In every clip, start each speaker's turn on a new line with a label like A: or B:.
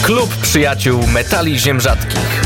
A: Klub Przyjaciół Metali Ziem Rzadkich.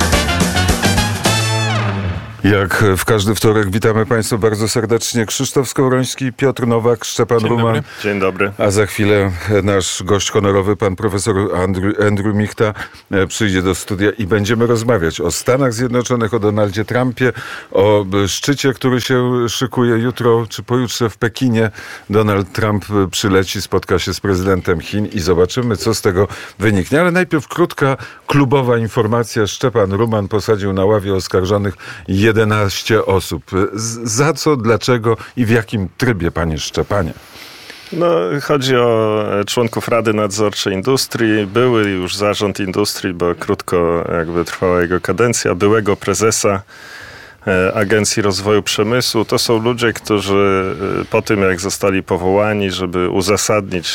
B: Jak w każdy wtorek witamy Państwa bardzo serdecznie. Krzysztof Skowroński, Piotr Nowak, Szczepan Ruman.
C: Dzień dobry.
B: A za chwilę nasz gość honorowy, pan profesor Andrew Michta, przyjdzie do studia i będziemy rozmawiać o Stanach Zjednoczonych, o Donaldzie Trumpie, o szczycie, który się szykuje jutro czy pojutrze w Pekinie. Donald Trump przyleci, spotka się z prezydentem Chin i zobaczymy, co z tego wyniknie. Ale najpierw krótka, klubowa informacja. Szczepan Ruman posadził na ławie oskarżonych 11 osób. Za co, dlaczego i w jakim trybie, panie Szczepanie?
C: No, chodzi o członków Rady Nadzorczej Industrii, były już zarząd Industrii, bo krótko jakby trwała jego kadencja, byłego prezesa Agencji Rozwoju Przemysłu. To są ludzie, którzy po tym, jak zostali powołani, żeby uzasadnić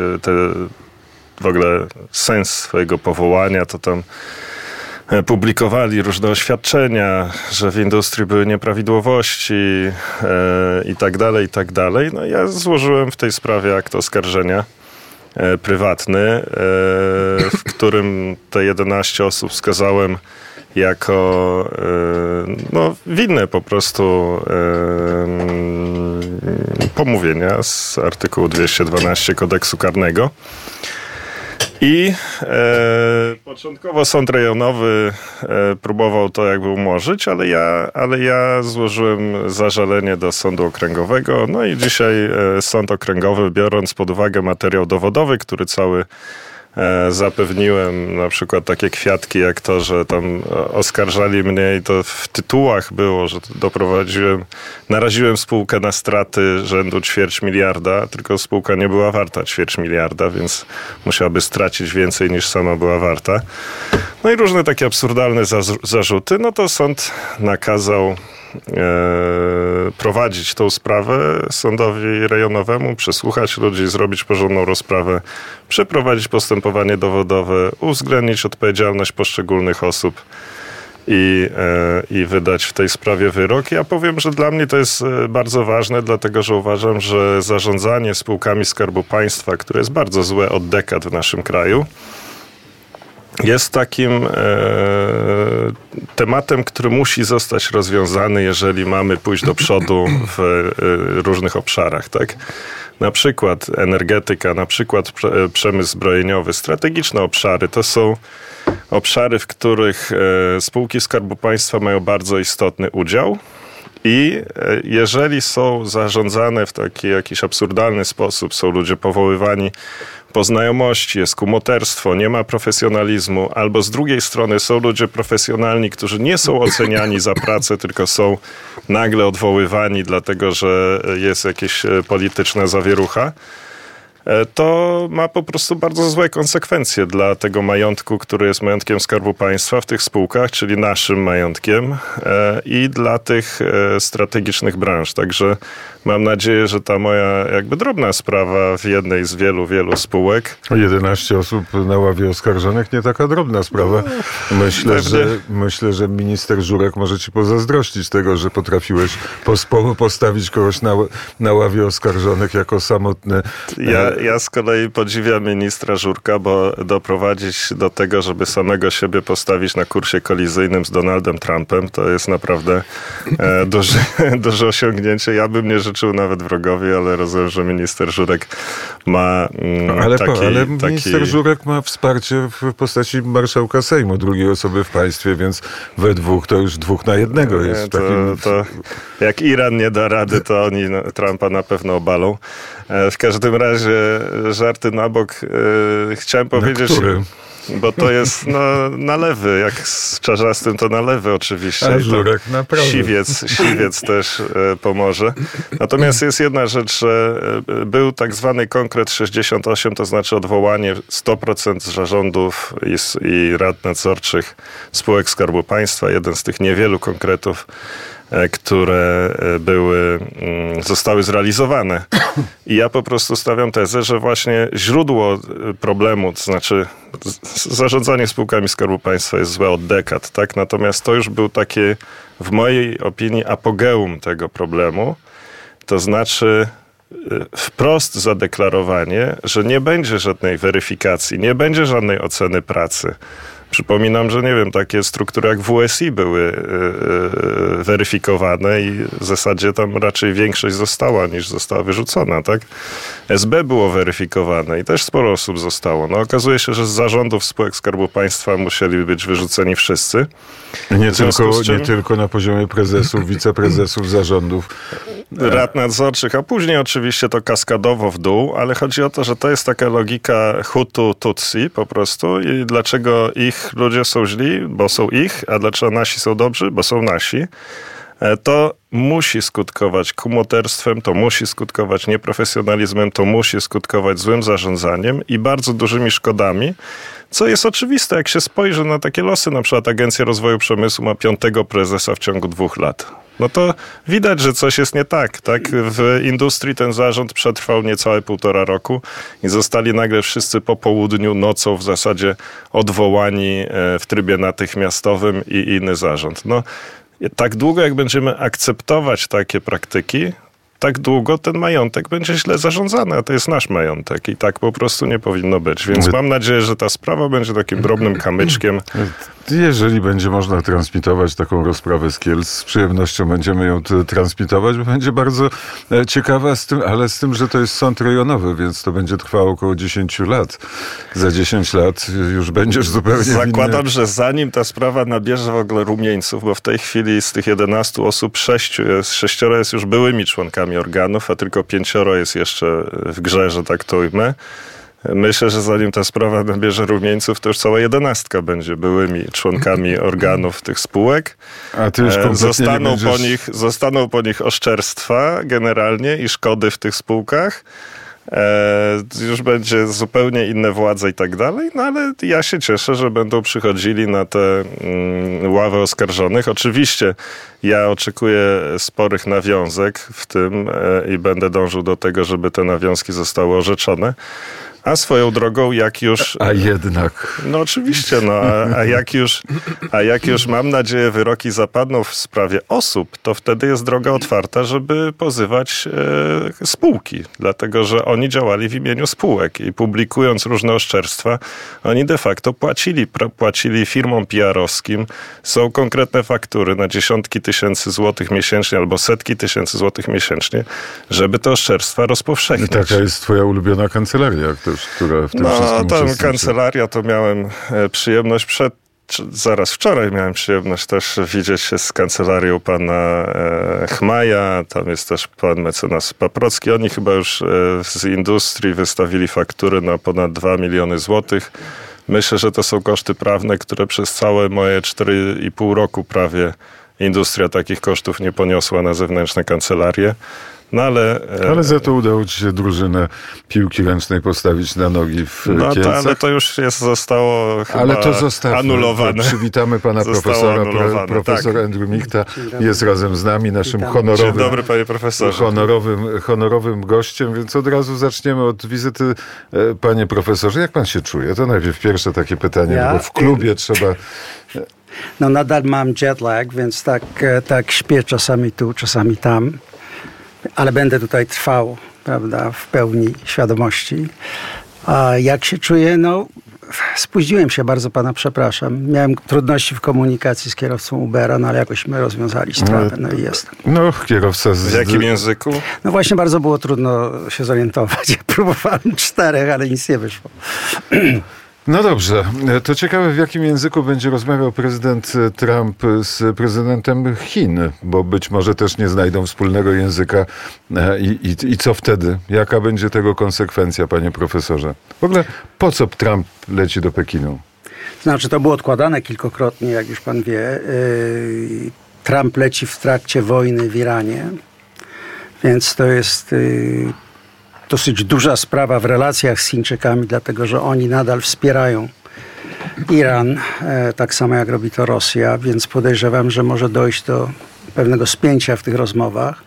C: w ogóle sens swojego powołania, to tam publikowali różne oświadczenia, że w industrii były nieprawidłowości i tak dalej, i tak dalej. No ja złożyłem w tej sprawie akt oskarżenia prywatny, w którym te 11 osób wskazałem jako winne po prostu pomówienia z artykułu 212 Kodeksu Karnego. I początkowo sąd rejonowy próbował to jakby umorzyć, ale ja złożyłem zażalenie do sądu okręgowego. No i dzisiaj sąd okręgowy, biorąc pod uwagę materiał dowodowy, który cały zapewniłem, na przykład takie kwiatki jak to, że tam oskarżali mnie i to w tytułach było, że naraziłem spółkę na straty rzędu 250 miliarda, tylko spółka nie była warta 250 miliarda, więc musiałaby stracić więcej niż sama była warta. No i różne takie absurdalne zarzuty, no to sąd nakazał prowadzić tą sprawę sądowi rejonowemu, przesłuchać ludzi, zrobić porządną rozprawę, przeprowadzić postępowanie dowodowe, uwzględnić odpowiedzialność poszczególnych osób i wydać w tej sprawie wyrok. Ja powiem, że dla mnie to jest bardzo ważne, dlatego że uważam, że zarządzanie spółkami Skarbu Państwa, które jest bardzo złe od dekad w naszym kraju, jest takim tematem, który musi zostać rozwiązany, jeżeli mamy pójść do przodu w różnych obszarach, tak? Na przykład energetyka, na przykład przemysł zbrojeniowy, strategiczne obszary. To są obszary, w których spółki Skarbu Państwa mają bardzo istotny udział. I jeżeli są zarządzane w taki jakiś absurdalny sposób, są ludzie powoływani po znajomości, jest kumoterstwo, nie ma profesjonalizmu, albo z drugiej strony są ludzie profesjonalni, którzy nie są oceniani za pracę, tylko są nagle odwoływani, dlatego że jest jakaś polityczna zawierucha, to ma po prostu bardzo złe konsekwencje dla tego majątku, który jest majątkiem Skarbu Państwa w tych spółkach, czyli naszym majątkiem i dla tych strategicznych branż. Także mam nadzieję, że ta moja jakby drobna sprawa w jednej z wielu spółek.
B: 11 osób na ławie oskarżonych, nie taka drobna sprawa. Myślę, że minister Żurek może ci pozazdrościć tego, że potrafiłeś postawić kogoś na ławie oskarżonych jako samotny.
C: Ja z kolei podziwiam ministra Żurka, bo doprowadzić do tego, żeby samego siebie postawić na kursie kolizyjnym z Donaldem Trumpem, to jest naprawdę duże osiągnięcie. Ja bym nie życzył nawet wrogowi, ale rozumiem, że minister Żurek ma
B: ale minister Żurek ma wsparcie w postaci marszałka Sejmu, drugiej osoby w państwie, więc we dwóch to już 2 na 1 jest.
C: To jak Iran nie da rady, to oni Trumpa na pewno obalą. W każdym razie żarty na bok. Chciałem powiedzieć, bo to jest nalewy, jak z Czarzastym to nalewy oczywiście.
B: A Żurek naprawdę.
C: Siwiec też pomoże. Natomiast jest jedna rzecz, że był tak zwany konkret 68, to znaczy odwołanie 100% z i rad nadzorczych spółek Skarbu Państwa. Jeden z tych niewielu konkretów, które zostały zrealizowane. I ja po prostu stawiam tezę, że właśnie źródło problemu, to znaczy zarządzanie spółkami Skarbu Państwa jest złe od dekad, tak? Natomiast to już był takie, w mojej opinii, apogeum tego problemu. To znaczy wprost zadeklarowanie, że nie będzie żadnej weryfikacji, nie będzie żadnej oceny pracy. Przypominam, że nie wiem, takie struktury jak WSI były weryfikowane i w zasadzie tam raczej większość została niż została wyrzucona, tak? SB było weryfikowane i też sporo osób zostało. No okazuje się, że z zarządów spółek Skarbu Państwa musieli być wyrzuceni wszyscy.
B: Nie tylko na poziomie prezesów, wiceprezesów, zarządów.
C: Rad nadzorczych, a później oczywiście to kaskadowo w dół, ale chodzi o to, że to jest taka logika Hutu, Tutsi po prostu i dlaczego ich ludzie są źli, bo są ich, a dlaczego nasi są dobrzy, bo są nasi. To musi skutkować kumoterstwem, to musi skutkować nieprofesjonalizmem, to musi skutkować złym zarządzaniem i bardzo dużymi szkodami, co jest oczywiste, jak się spojrzy na takie losy. Na przykład Agencja Rozwoju Przemysłu ma 5. prezesa w ciągu 2 lat. No to widać, że coś jest nie tak. W industrii ten zarząd przetrwał niecałe 1,5 roku i zostali nagle wszyscy po południu, nocą w zasadzie odwołani w trybie natychmiastowym i inny zarząd. No, tak długo jak będziemy akceptować takie praktyki, tak długo ten majątek będzie źle zarządzany, a to jest nasz majątek i tak po prostu nie powinno być. Więc mam nadzieję, że ta sprawa będzie takim drobnym kamyczkiem.
B: Jeżeli będzie można transmitować taką rozprawę z Kielc, z przyjemnością będziemy ją transmitować, bo będzie bardzo ciekawa, ale z tym, że to jest sąd rejonowy, więc to będzie trwało około 10 lat. Za 10 lat już będziesz zupełnie
C: Zakładam, że zanim ta sprawa nabierze w ogóle rumieńców, bo w tej chwili z tych 11 osób 6 jest już byłymi członkami organów, a tylko 5 jest jeszcze w grze, że tak to ujmę. Myślę, że zanim ta sprawa nabierze rumieńców, to już cała 11 będzie byłymi członkami organów tych spółek.
B: A ty już
C: zostaną po nich oszczerstwa generalnie i szkody w tych spółkach. Już będzie zupełnie inne władze i tak dalej, no ale ja się cieszę, że będą przychodzili na te ławy oskarżonych. Oczywiście ja oczekuję sporych nawiązek w tym i będę dążył do tego, żeby te nawiązki zostały orzeczone. A swoją drogą, jak już...
B: A jednak...
C: No oczywiście, a jak już mam nadzieję wyroki zapadną w sprawie osób, to wtedy jest droga otwarta, żeby pozywać spółki. Dlatego, że oni działali w imieniu spółek i publikując różne oszczerstwa, oni de facto płacili firmom PR-owskim. Są konkretne faktury na dziesiątki tysięcy złotych miesięcznie albo setki tysięcy złotych miesięcznie, żeby te oszczerstwa rozpowszechnić.
B: I taka jest twoja ulubiona kancelaria, która w tym wszystkim
C: uczestniczy. Kancelaria to miałem przyjemność zaraz wczoraj miałem przyjemność też widzieć się z kancelarią pana Chmaja, tam jest też pan mecenas Paprocki. Oni chyba już z industrii wystawili faktury na ponad 2 miliony złotych. Myślę, że to są koszty prawne, które przez całe moje 4,5 roku prawie industria takich kosztów nie poniosła na zewnętrzne kancelarie. No ale
B: za to udało ci się drużynę piłki ręcznej postawić na nogi w Kielcach.
C: Ale to już zostało chyba anulowane.
B: Przywitamy pana profesora. Profesor Andrew Michta jest razem z nami, naszym honorowym...
C: Dzień dobry, panie profesorze.
B: Honorowym gościem, więc od razu zaczniemy od wizyty. Panie profesorze, jak pan się czuje? To najpierw pierwsze takie pytanie, bo w klubie trzeba...
D: No nadal mam jetlag, więc tak śpię czasami tu, czasami tam. Ale będę tutaj trwał, prawda, w pełni świadomości. A jak się czuję? No, spóźniłem się, bardzo pana przepraszam. Miałem trudności w komunikacji z kierowcą Ubera, no ale jakoś my rozwiązali sprawę, no i jestem.
B: No, kierowca
C: w jakim języku?
D: No właśnie bardzo było trudno się zorientować. Ja próbowałem 4, ale nic nie wyszło.
B: No dobrze, to ciekawe, w jakim języku będzie rozmawiał prezydent Trump z prezydentem Chin, bo być może też nie znajdą wspólnego języka i co wtedy? Jaka będzie tego konsekwencja, panie profesorze? W ogóle po co Trump leci do Pekinu?
D: Znaczy, to było odkładane kilkakrotnie, jak już pan wie. Trump leci w trakcie wojny w Iranie, więc to jest... dosyć duża sprawa w relacjach z Chińczykami, dlatego że oni nadal wspierają Iran, tak samo jak robi to Rosja, więc podejrzewam, że może dojść do pewnego spięcia w tych rozmowach.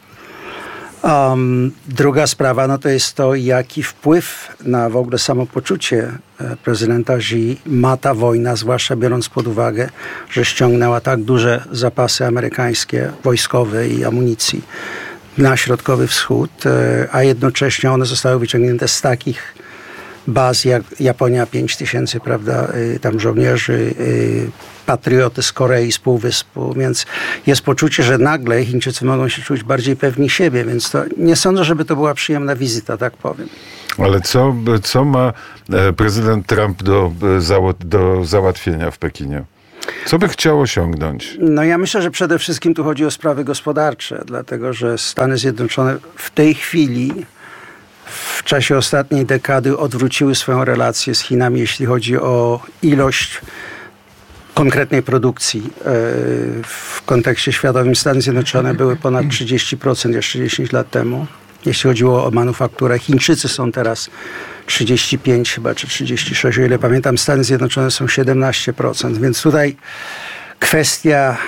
D: Druga sprawa, no to jest to, jaki wpływ na w ogóle samopoczucie prezydenta Xi ma ta wojna, zwłaszcza biorąc pod uwagę, że ściągnęła tak duże zapasy amerykańskie, wojskowe i amunicji na Środkowy Wschód, a jednocześnie one zostały wyciągnięte z takich baz jak Japonia, 5000, prawda, tam żołnierzy, patrioty z Korei, z Półwyspu, więc jest poczucie, że nagle Chińczycy mogą się czuć bardziej pewni siebie, więc to nie sądzę, żeby to była przyjemna wizyta, tak powiem.
B: Ale co ma prezydent Trump do załatwienia w Pekinie? Co by chciał osiągnąć?
D: No ja myślę, że przede wszystkim tu chodzi o sprawy gospodarcze, dlatego że Stany Zjednoczone w tej chwili w czasie ostatniej dekady odwróciły swoją relację z Chinami, jeśli chodzi o ilość konkretnej produkcji. W kontekście światowym Stany Zjednoczone były ponad 30% jeszcze 10 lat temu. Jeśli chodziło o manufakturę, Chińczycy są teraz 35 chyba, czy 36, o ile pamiętam. Stany Zjednoczone są 17%, więc tutaj kwestia,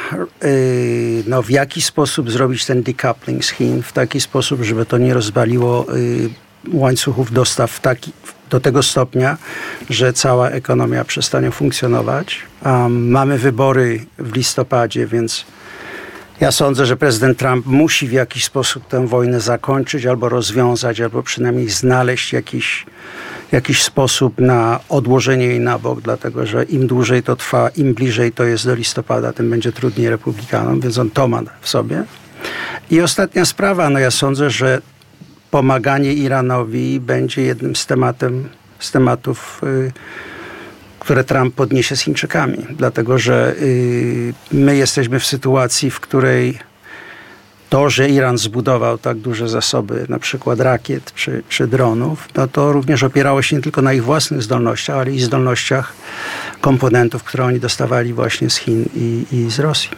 D: w jaki sposób zrobić ten decoupling z Chin w taki sposób, żeby to nie rozwaliło łańcuchów dostaw do tego stopnia, że cała ekonomia przestanie funkcjonować. Mamy wybory w listopadzie, więc ja sądzę, że prezydent Trump musi w jakiś sposób tę wojnę zakończyć albo rozwiązać, albo przynajmniej znaleźć jakiś sposób na odłożenie jej na bok, dlatego że im dłużej to trwa, im bliżej to jest do listopada, tym będzie trudniej republikanom, więc on to ma w sobie. I ostatnia sprawa, ja sądzę, że pomaganie Iranowi będzie jednym z tematów, które Trump podniesie z Chińczykami, dlatego że my jesteśmy w sytuacji, w której to, że Iran zbudował tak duże zasoby, na przykład rakiet czy dronów, to również opierało się nie tylko na ich własnych zdolnościach, ale i zdolnościach komponentów, które oni dostawali właśnie z Chin i z Rosji.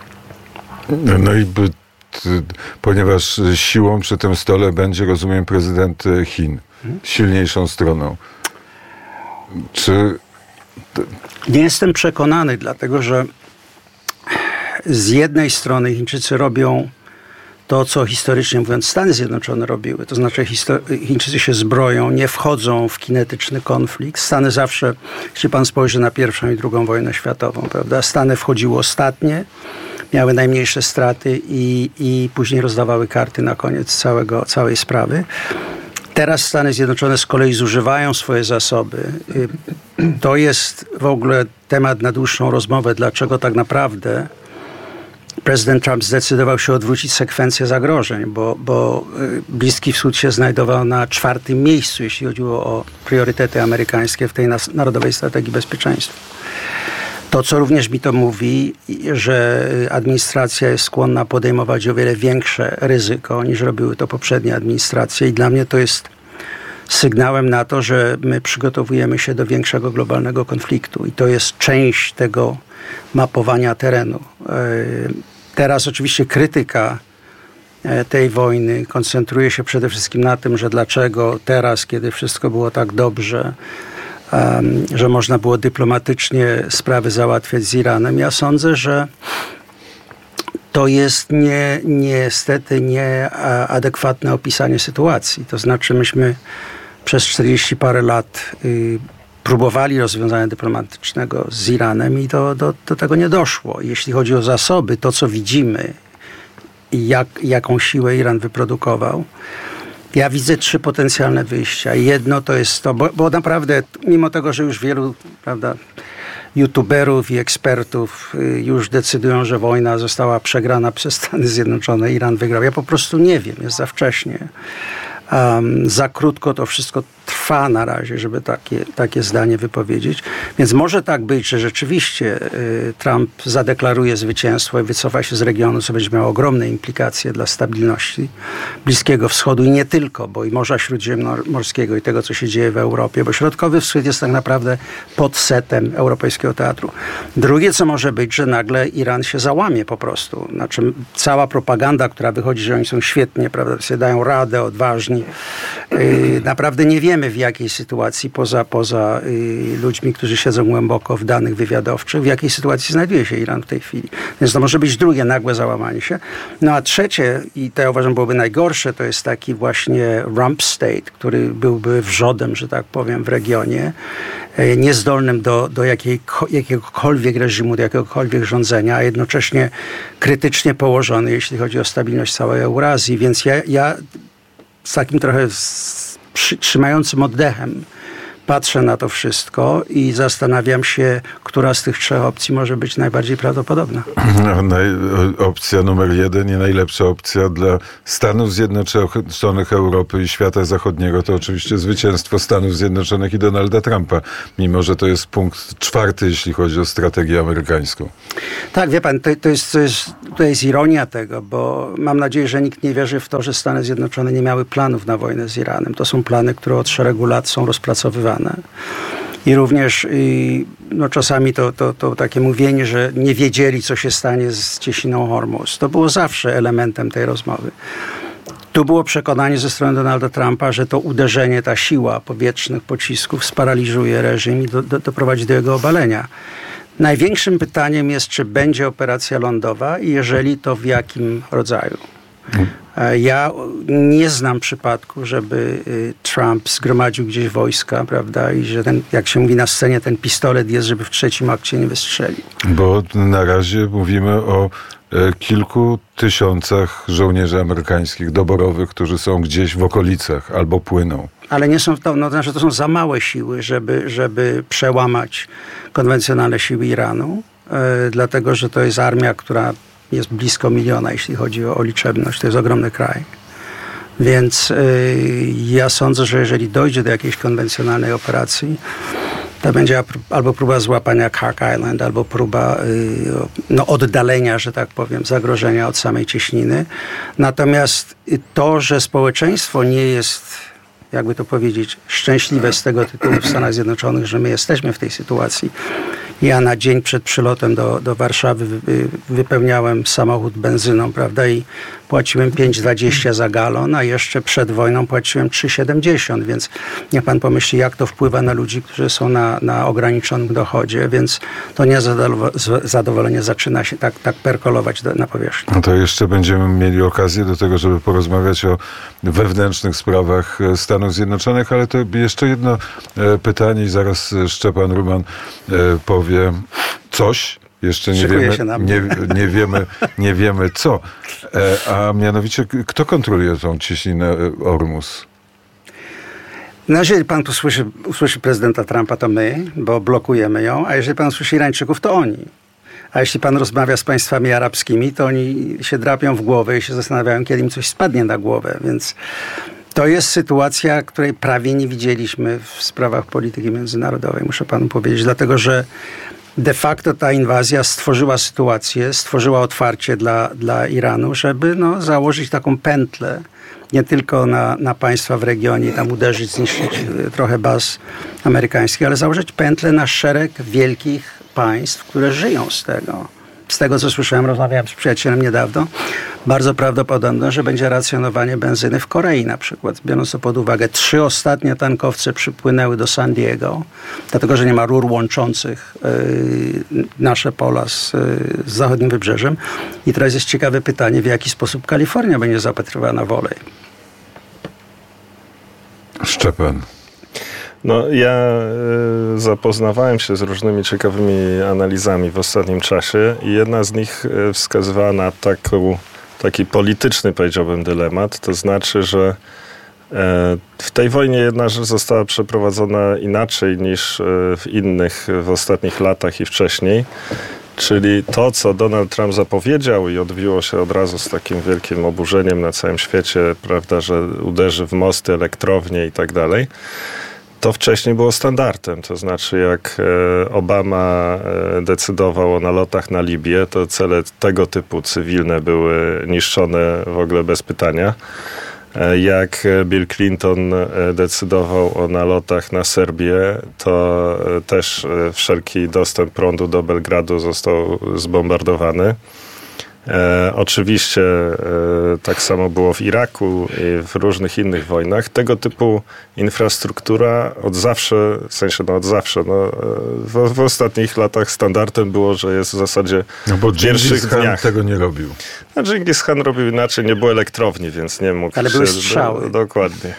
B: No i ponieważ siłą przy tym stole będzie, rozumiem, prezydent Chin, silniejszą stroną.
D: Nie jestem przekonany, dlatego że z jednej strony Chińczycy robią to, co historycznie mówiąc Stany Zjednoczone robiły. To znaczy Chińczycy się zbroją, nie wchodzą w kinetyczny konflikt. Stany zawsze, jeśli pan spojrzy na I i II wojnę światową, prawda? Stany wchodziły ostatnie, miały najmniejsze straty i później rozdawały karty na koniec całej sprawy. Teraz Stany Zjednoczone z kolei zużywają swoje zasoby. To jest w ogóle temat na dłuższą rozmowę, dlaczego tak naprawdę prezydent Trump zdecydował się odwrócić sekwencję zagrożeń, bo Bliski Wschód się znajdował na 4. miejscu, jeśli chodziło o priorytety amerykańskie w tej Narodowej Strategii Bezpieczeństwa. To, co również mi to mówi, że administracja jest skłonna podejmować o wiele większe ryzyko, niż robiły to poprzednie administracje i dla mnie to jest sygnałem na to, że my przygotowujemy się do większego globalnego konfliktu i to jest część tego mapowania terenu. Teraz oczywiście krytyka tej wojny koncentruje się przede wszystkim na tym, że dlaczego teraz, kiedy wszystko było tak dobrze, że można było dyplomatycznie sprawy załatwiać z Iranem. Ja sądzę, że to jest niestety nieadekwatne opisanie sytuacji. To znaczy myśmy przez 40 parę lat próbowali rozwiązania dyplomatycznego z Iranem i do tego nie doszło. Jeśli chodzi o zasoby, to co widzimy i jaką siłę Iran wyprodukował, ja widzę 3 potencjalne wyjścia. Jedno to jest to, bo naprawdę, mimo tego, że już wielu, prawda, youtuberów i ekspertów już decydują, że wojna została przegrana przez Stany Zjednoczone, Iran wygrał. Ja po prostu nie wiem, jest za wcześnie. Za krótko to wszystko trwa na razie, żeby takie zdanie wypowiedzieć. Więc może tak być, że rzeczywiście Trump zadeklaruje zwycięstwo i wycofa się z regionu, co będzie miało ogromne implikacje dla stabilności Bliskiego Wschodu i nie tylko, bo i Morza Śródziemnomorskiego i tego, co się dzieje w Europie, bo Środkowy Wschód jest tak naprawdę podsetem europejskiego teatru. Drugie, co może być, że nagle Iran się załamie po prostu. Znaczy cała propaganda, która wychodzi, że oni są świetnie, prawda, sobie dają radę odważnie, poważni. Naprawdę nie wiemy, w jakiej sytuacji, poza ludźmi, którzy siedzą głęboko w danych wywiadowczych, w jakiej sytuacji znajduje się Iran w tej chwili. Więc to może być drugie nagłe załamanie się. No a trzecie, i to ja uważam byłoby najgorsze, to jest taki właśnie rump state, który byłby wrzodem, że tak powiem, w regionie, niezdolnym do jakiegokolwiek reżimu, do jakiegokolwiek rządzenia, a jednocześnie krytycznie położony, jeśli chodzi o stabilność całej Eurazji. Więc ja z takim trochę trzymającym oddechem patrzę na to wszystko i zastanawiam się, która z tych trzech opcji może być najbardziej prawdopodobna.
B: Opcja numer 1 i najlepsza opcja dla Stanów Zjednoczonych, Europy i świata zachodniego to oczywiście zwycięstwo Stanów Zjednoczonych i Donalda Trumpa, mimo że to jest punkt 4, jeśli chodzi o strategię amerykańską.
D: Tak, wie pan, to jest ironia tego, bo mam nadzieję, że nikt nie wierzy w to, że Stany Zjednoczone nie miały planów na wojnę z Iranem. To są plany, które od szeregu lat są rozpracowywane. I również czasami to takie mówienie, że nie wiedzieli, co się stanie z cieśniną Hormuz. To było zawsze elementem tej rozmowy. Tu było przekonanie ze strony Donalda Trumpa, że to uderzenie, ta siła powietrznych pocisków sparaliżuje reżim i doprowadzi do jego obalenia. Największym pytaniem jest, czy będzie operacja lądowa i jeżeli, to w jakim rodzaju. Ja nie znam przypadku, żeby Trump zgromadził gdzieś wojska, prawda, i że ten, jak się mówi na scenie, ten pistolet jest, żeby w trzecim akcie nie wystrzelił.
B: Bo na razie mówimy o kilku tysiącach żołnierzy amerykańskich doborowych, którzy są gdzieś w okolicach albo płyną.
D: Ale nie są to znaczy, to są za małe siły, żeby przełamać konwencjonalne siły Iranu, dlatego że to jest armia, która jest blisko 1 miliona, jeśli chodzi o liczebność. To jest ogromny kraj. Więc ja sądzę, że jeżeli dojdzie do jakiejś konwencjonalnej operacji, to będzie albo próba złapania Krak Island, albo próba oddalenia, że tak powiem, zagrożenia od samej cieśniny. Natomiast to, że społeczeństwo nie jest, jakby to powiedzieć, szczęśliwe z tego tytułu w Stanach Zjednoczonych, że my jesteśmy w tej sytuacji. Ja na dzień przed przylotem do Warszawy wypełniałem samochód benzyną, prawda, i płaciłem 5,20 za galon, a jeszcze przed wojną płaciłem 3,70, więc niech pan pomyśli, jak to wpływa na ludzi, którzy są na ograniczonym dochodzie, więc to niezadowolenie zaczyna się tak perkolować na powierzchni.
B: No to jeszcze będziemy mieli okazję do tego, żeby porozmawiać o wewnętrznych sprawach Stanów Zjednoczonych, ale to jeszcze jedno pytanie i zaraz Szczepan Ruman powie coś. Jeszcze nie wiemy co. A mianowicie, kto kontroluje tą cieśninę Ormus?
D: No, jeżeli pan usłyszy prezydenta Trumpa, to my, bo blokujemy ją, a jeżeli pan usłyszy Irańczyków, to oni. A jeśli pan rozmawia z państwami arabskimi, to oni się drapią w głowę i się zastanawiają, kiedy im coś spadnie na głowę. Więc to jest sytuacja, której prawie nie widzieliśmy w sprawach polityki międzynarodowej, muszę panu powiedzieć, dlatego że de facto ta inwazja stworzyła otwarcie dla Iranu, żeby założyć taką pętlę, nie tylko na państwa w regionie, tam uderzyć, zniszczyć trochę baz amerykańskich, ale założyć pętlę na szereg wielkich państw, które żyją z tego. Z tego, co słyszałem, rozmawiałem z przyjacielem niedawno, bardzo prawdopodobne, że będzie racjonowanie benzyny w Korei na przykład. Biorąc to pod uwagę, 3 ostatnie tankowce przypłynęły do San Diego, dlatego, że nie ma rur łączących nasze pola z zachodnim wybrzeżem. I teraz jest ciekawe pytanie, w jaki sposób Kalifornia będzie zapatrywana w olej.
B: Szczepan.
C: No, ja zapoznawałem się z różnymi ciekawymi analizami w ostatnim czasie i jedna z nich wskazywała na taki polityczny, powiedziałbym, dylemat. To znaczy, że w tej wojnie jedna rzecz została przeprowadzona inaczej niż w innych w ostatnich latach i wcześniej. Czyli to, co Donald Trump zapowiedział i odbiło się od razu z takim wielkim oburzeniem na całym świecie, prawda, że uderzy w mosty, elektrownie i tak dalej. To wcześniej było standardem, to znaczy jak Obama decydował o nalotach na Libię, to cele tego typu cywilne były niszczone w ogóle bez pytania. Jak Bill Clinton decydował o nalotach na Serbię, to też wszelki dostęp prądu do Belgradu został zbombardowany. Oczywiście tak samo było w Iraku i w różnych innych wojnach. Tego typu infrastruktura od zawsze, w ostatnich latach standardem było, że jest w zasadzie w pierwszych dniach.
B: tego nie robił.
C: Dżingis Khan robił inaczej, nie było elektrowni, więc nie mógł.
D: Ale były strzały.
C: Dokładnie.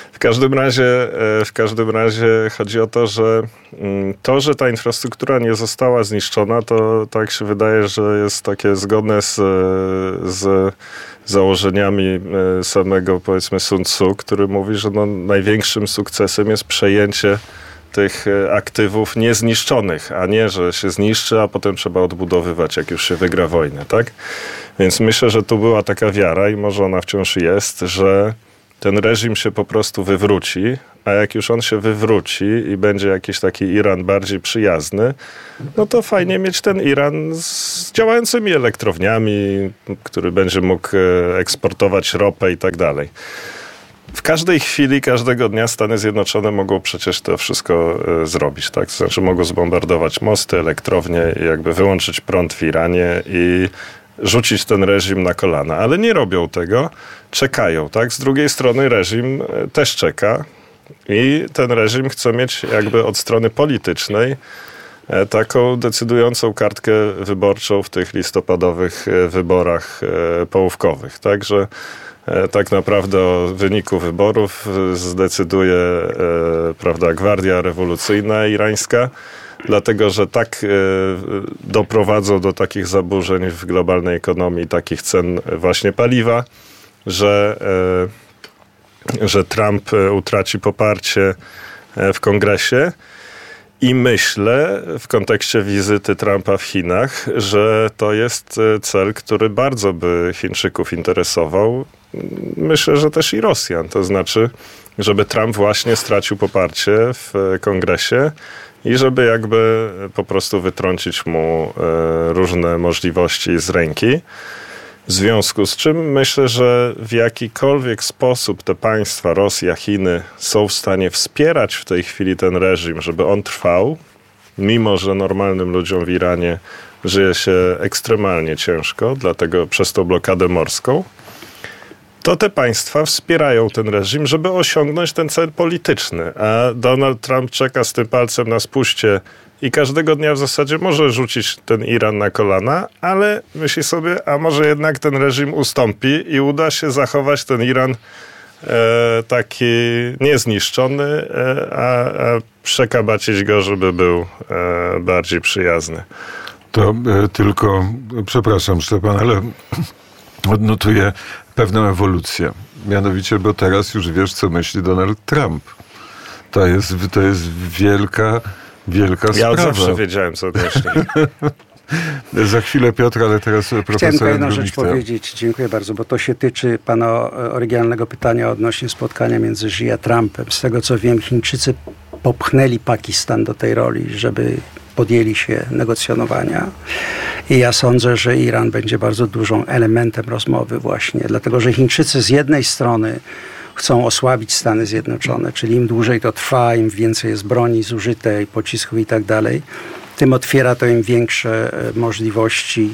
C: W każdym razie chodzi o to, że ta infrastruktura nie została zniszczona, to tak się wydaje, że jest takie zgodne z założeniami samego, powiedzmy, Sun Tzu, który mówi, że największym sukcesem jest przejęcie tych aktywów niezniszczonych, a nie, że się zniszczy, a potem trzeba odbudowywać, jak już się wygra wojnę, tak? Więc myślę, że tu była taka wiara i może ona wciąż jest, że ten reżim się po prostu wywróci, a jak już on się wywróci i będzie jakiś taki Iran bardziej przyjazny, no to fajnie mieć ten Iran z działającymi elektrowniami, który będzie mógł eksportować ropę i tak dalej. W każdej chwili, każdego dnia Stany Zjednoczone mogą przecież to wszystko zrobić, tak? To znaczy mogą zbombardować mosty, elektrownie i jakby wyłączyć prąd w Iranie i rzucić ten reżim na kolana. Ale nie robią tego, czekają, tak? Z drugiej strony reżim też czeka i ten reżim chce mieć jakby od strony politycznej taką decydującą kartkę wyborczą w tych listopadowych wyborach połówkowych. Także tak naprawdę o wyniku wyborów zdecyduje, prawda, Gwardia Rewolucyjna irańska, dlatego że tak doprowadzą do takich zaburzeń w globalnej ekonomii, takich cen właśnie paliwa, że Trump utraci poparcie w Kongresie. I myślę, w kontekście wizyty Trumpa w Chinach, że to jest cel, który bardzo by Chińczyków interesował. Myślę, że też i Rosjan. To znaczy, żeby Trump właśnie stracił poparcie w Kongresie i żeby jakby po prostu wytrącić mu różne możliwości z ręki. W związku z czym myślę, że w jakikolwiek sposób te państwa, Rosja, Chiny, są w stanie wspierać w tej chwili ten reżim, żeby on trwał, mimo że normalnym ludziom w Iranie żyje się ekstremalnie ciężko, dlatego przez tą blokadę morską, to te państwa wspierają ten reżim, żeby osiągnąć ten cel polityczny. A Donald Trump czeka z tym palcem na spuście i każdego dnia w zasadzie może rzucić ten Iran na kolana, ale myśli sobie, a może jednak ten reżim ustąpi i uda się zachować ten Iran taki niezniszczony, a przekabacić go, żeby był bardziej przyjazny.
B: To tylko, przepraszam Szczepan, ale odnotuję pewną ewolucję. Mianowicie, bo teraz już wiesz, co myśli Donald Trump. To jest wielka sprawa.
C: Ja od zawsze wiedziałem, co myśli.
B: Za chwilę Piotr, ale teraz profesor
D: Chciałem tylko jedną
B: Andrew
D: rzecz
B: Michta.
D: powiedzieć. Dziękuję bardzo, bo to się tyczy pana oryginalnego pytania odnośnie spotkania między Xi a Trumpem. Z tego co wiem, Chińczycy popchnęli Pakistan do tej roli, żeby podjęli się negocjonowania. I ja sądzę, że Iran będzie bardzo dużym elementem rozmowy właśnie, dlatego że Chińczycy z jednej strony chcą osłabić Stany Zjednoczone, czyli im dłużej to trwa, im więcej jest broni zużytej, pocisków i tak dalej, tym otwiera to im większe możliwości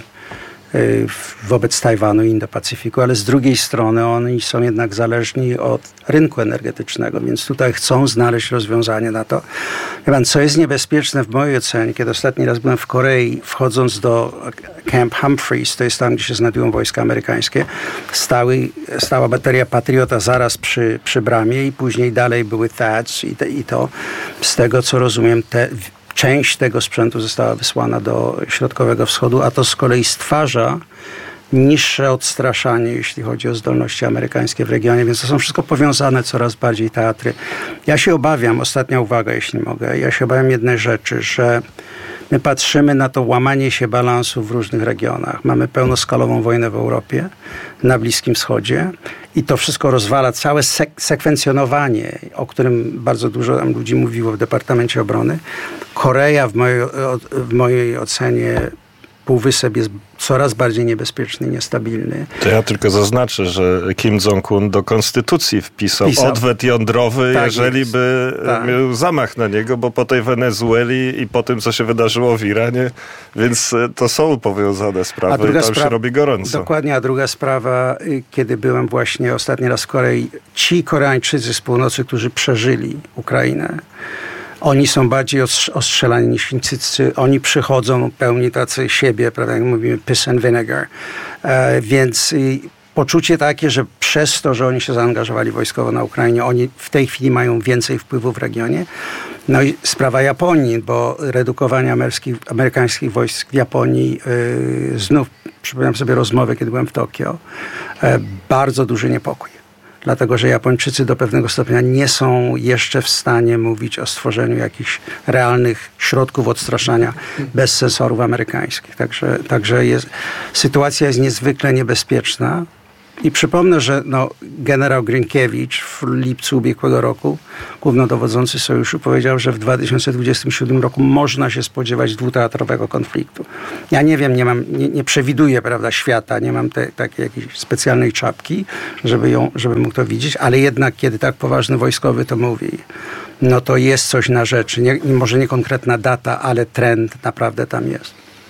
D: wobec Tajwanu i Indo-Pacyfiku, ale z drugiej strony oni są jednak zależni od rynku energetycznego, więc tutaj chcą znaleźć rozwiązanie na to. Wie pan, co jest niebezpieczne w mojej ocenie, kiedy ostatni raz byłem w Korei, wchodząc do Camp Humphreys, to jest tam, gdzie się znajdują wojska amerykańskie, stała bateria Patriota zaraz przy bramie i później dalej były THAADs i to, z tego co rozumiem, część tego sprzętu została wysłana do Środkowego Wschodu, a to z kolei stwarza niższe odstraszanie, jeśli chodzi o zdolności amerykańskie w regionie, więc to są wszystko powiązane coraz bardziej teatry. Ja się obawiam, ostatnia uwaga, jeśli mogę, ja się obawiam jednej rzeczy, że my patrzymy na to łamanie się balansu w różnych regionach. Mamy pełnoskalową wojnę w Europie, na Bliskim Wschodzie i to wszystko rozwala całe sekwencjonowanie, o którym bardzo dużo tam ludzi mówiło w Departamencie Obrony. Korea w mojej ocenie półwysep jest coraz bardziej niebezpieczny, niestabilny.
C: To ja tylko zaznaczę, że Kim Jong-un do konstytucji wpisał odwet jądrowy, tak, jeżeli by miał zamach na niego, bo po tej Wenezueli i po tym, co się wydarzyło w Iranie, więc to są powiązane sprawy i tam się robi gorąco.
D: Dokładnie, a druga sprawa, kiedy byłem właśnie ostatni raz w Korei, ci Koreańczycy z północy, którzy przeżyli Ukrainę, oni są bardziej ostrzelani niż Chińczycy. Oni przychodzą pełni tacy siebie, prawda, jak mówimy, piss and vinegar. Więc poczucie takie, że przez to, że oni się zaangażowali wojskowo na Ukrainie, oni w tej chwili mają więcej wpływu w regionie. No i sprawa Japonii, bo redukowanie amerykańskich wojsk w Japonii, znów przypominam sobie rozmowę, kiedy byłem w Tokio, bardzo duży niepokój. Dlatego, że Japończycy do pewnego stopnia nie są jeszcze w stanie mówić o stworzeniu jakichś realnych środków odstraszania bez sensorów amerykańskich. Także sytuacja jest niezwykle niebezpieczna. I przypomnę, że generał Grinkiewicz w lipcu ubiegłego roku, głównodowodzący sojuszu, powiedział, że w 2027 roku można się spodziewać dwuteatrowego konfliktu. Ja nie wiem, nie przewiduję, prawda, świata, nie mam takiej jakiejś specjalnej czapki, żeby mógł to widzieć, ale jednak kiedy tak poważny wojskowy to mówi, no to jest coś na rzeczy. Może nie konkretna data, ale trend naprawdę tam jest.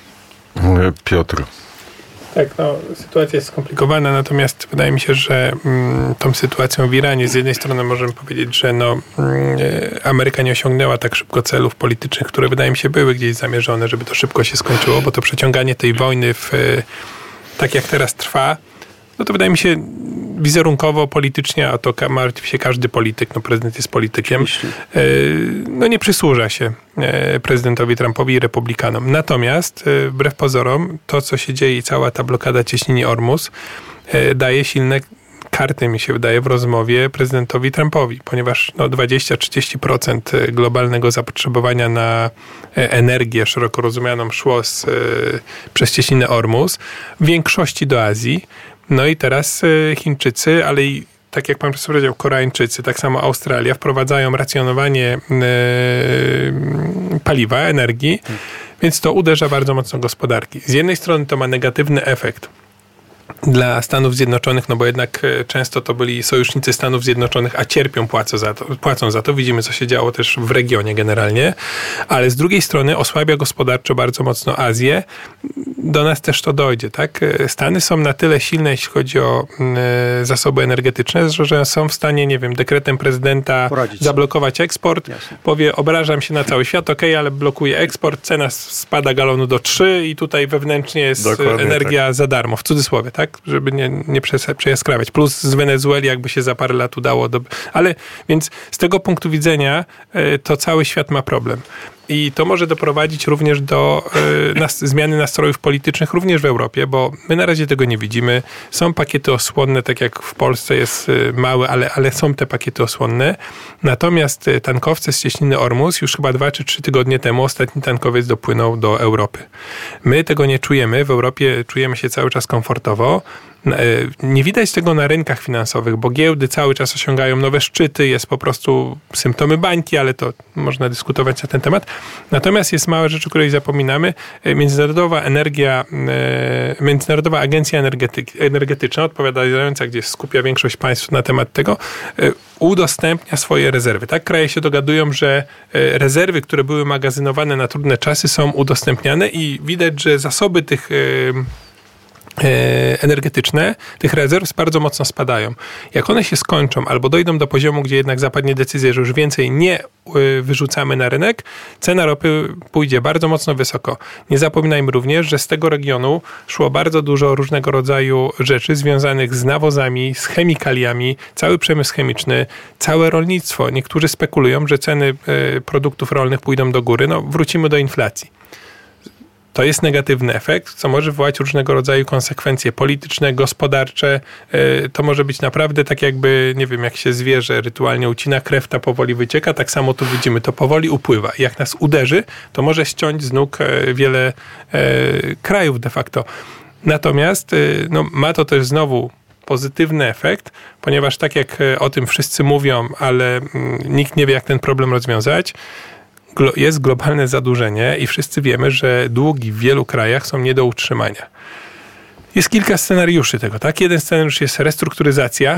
B: Piotr.
E: Tak, sytuacja jest skomplikowana, natomiast wydaje mi się, że tą sytuacją w Iranie z jednej strony możemy powiedzieć, że Ameryka nie osiągnęła tak szybko celów politycznych, które wydaje mi się były gdzieś zamierzone, żeby to szybko się skończyło, bo to przeciąganie tej wojny tak jak teraz trwa, no to wydaje mi się wizerunkowo, politycznie, a to martwi się każdy polityk, prezydent jest politykiem, nie przysłuża się prezydentowi Trumpowi i republikanom. Natomiast wbrew pozorom to, co się dzieje i cała ta blokada cieśniny Ormus daje silne karty, mi się wydaje, w rozmowie prezydentowi Trumpowi, ponieważ 20-30% globalnego zapotrzebowania na energię szeroko rozumianą szło przez cieśninę Ormus, w większości do Azji. No i teraz Chińczycy, ale i tak jak pan profesor powiedział, Koreańczycy, tak samo Australia wprowadzają racjonowanie paliwa, energii, więc to uderza bardzo mocno gospodarki. Z jednej strony to ma negatywny efekt dla Stanów Zjednoczonych, bo jednak często to byli sojusznicy Stanów Zjednoczonych, a cierpią, płacą za to. Widzimy, co się działo też w regionie generalnie, ale z drugiej strony osłabia gospodarczo bardzo mocno Azję. Do nas też to dojdzie, tak? Stany są na tyle silne, jeśli chodzi o zasoby energetyczne, że są w stanie, dekretem prezydenta zablokować eksport. Jasne. Powie, obrażam się na cały świat, ale blokuję eksport, cena spada galonu do 3 i tutaj wewnętrznie jest dokładnie energia za darmo, w cudzysłowie, tak? Żeby nie przejaskrawiać. Plus z Wenezueli jakby się za parę lat udało. Ale więc z tego punktu widzenia to cały świat ma problem. I to może doprowadzić również do zmiany nastrojów politycznych również w Europie, bo my na razie tego nie widzimy. Są pakiety osłonne, tak jak w Polsce jest małe, ale są te pakiety osłonne. Natomiast tankowce z cieśniny Ormus już chyba 2 czy 3 tygodnie temu ostatni tankowiec dopłynął do Europy. My tego nie czujemy. W Europie czujemy się cały czas komfortowo. Nie widać tego na rynkach finansowych, bo giełdy cały czas osiągają nowe szczyty, jest po prostu symptomy bańki, ale to można dyskutować na ten temat. Natomiast jest mała rzecz, o której zapominamy. Międzynarodowa Agencja Energetyczna, odpowiadająca, gdzie skupia większość państw na temat tego, udostępnia swoje rezerwy. Tak, kraje się dogadują, że rezerwy, które były magazynowane na trudne czasy, są udostępniane i widać, że zasoby tych energetyczne, tych rezerw bardzo mocno spadają. Jak one się skończą albo dojdą do poziomu, gdzie jednak zapadnie decyzja, że już więcej nie wyrzucamy na rynek, cena ropy pójdzie bardzo mocno wysoko. Nie zapominajmy również, że z tego regionu szło bardzo dużo różnego rodzaju rzeczy związanych z nawozami, z chemikaliami, cały przemysł chemiczny, całe rolnictwo. Niektórzy spekulują, że ceny produktów rolnych pójdą do góry. Wrócimy do inflacji. To jest negatywny efekt, co może wywołać różnego rodzaju konsekwencje polityczne, gospodarcze. To może być naprawdę tak jakby, jak się zwierzę rytualnie ucina, krew ta powoli wycieka, tak samo tu widzimy, to powoli upływa. I jak nas uderzy, to może ściąć z nóg wiele krajów de facto. Natomiast ma to też znowu pozytywny efekt, ponieważ tak jak o tym wszyscy mówią, ale nikt nie wie, jak ten problem rozwiązać, jest globalne zadłużenie i wszyscy wiemy, że długi w wielu krajach są nie do utrzymania. Jest kilka scenariuszy tego, tak? Jeden scenariusz jest restrukturyzacja